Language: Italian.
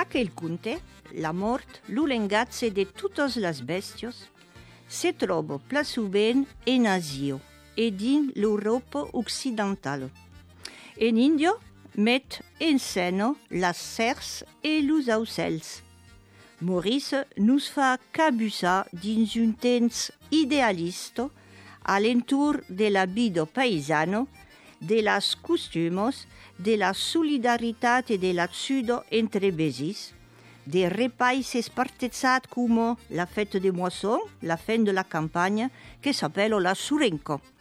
Aquel conte, la mort, l'ulengazze de totes las bèstios, se troba plaçuben en Asia e din l'Europa occidentala. En India met en scèna las serps e los aucels. Maurice nos fa cabussar dins un temps idealista a l'entorn de la vida paisana, de las costumes, de la solidaritat e de l'ajuda entre vesis, de repais espartezzats come la fête de moisson, la fin de la campagna, que s'appelle la Surenka.